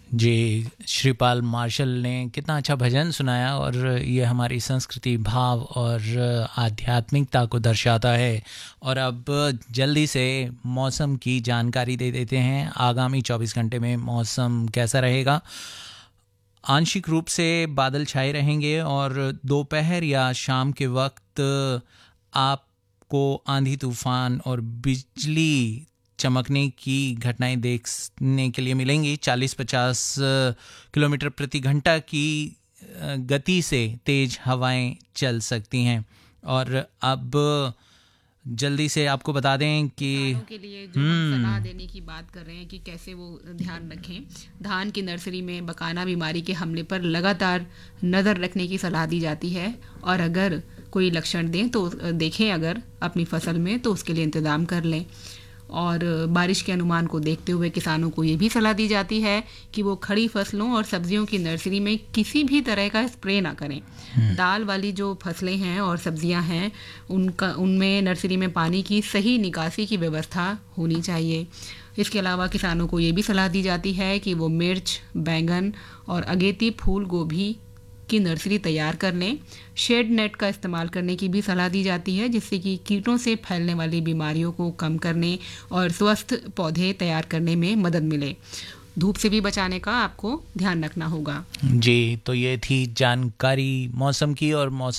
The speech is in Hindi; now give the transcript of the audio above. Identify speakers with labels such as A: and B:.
A: जी, श्रीपाल मार्शल ने कितना अच्छा भजन सुनाया और ये हमारी संस्कृति, भाव और आध्यात्मिकता को दर्शाता है। और अब जल्दी से मौसम की जानकारी दे देते हैं। आगामी 24 घंटे में मौसम कैसा रहेगा? आंशिक रूप से बादल छाए रहेंगे और दोपहर या शाम के वक्त आपको आंधी तूफान और बिजली चमकने की घटनाएं देखने के लिए मिलेंगी। 40-50 किलोमीटर प्रति घंटा की गति से तेज हवाएं चल सकती हैं। और अब जल्दी से आपको बता दें कि
B: किसानों के लिए जो हम सलाह देने की बात कर रहे हैं कि कैसे वो ध्यान रखें, धान की नर्सरी में बकाना बीमारी के हमले पर लगातार नज़र रखने की सलाह दी जाती है। और अगर कोई लक्षण दें तो देखें, अगर अपनी फसल में तो उसके लिए इंतज़ाम कर लें। और बारिश के अनुमान को देखते हुए किसानों को ये भी सलाह दी जाती है कि वो खड़ी फसलों और सब्जियों की नर्सरी में किसी भी तरह का स्प्रे ना करें। दाल वाली जो फसलें हैं और सब्जियां हैं उनमें नर्सरी में पानी की सही निकासी की व्यवस्था होनी चाहिए। इसके अलावा किसानों को ये भी सलाह दी जाती है कि वो मिर्च, बैंगन और अगेती फूल गोभी की नर्सरी तैयार कर लें। शेड नेट का इस्तेमाल करने की भी सलाह दी जाती है, जिससे कि कीटों से फैलने वाली बीमारियों को कम करने और स्वस्थ पौधे तैयार करने में मदद मिले। धूप से भी बचाने का आपको ध्यान रखना होगा।
A: जी, तो ये थी जानकारी मौसम की। और मौसम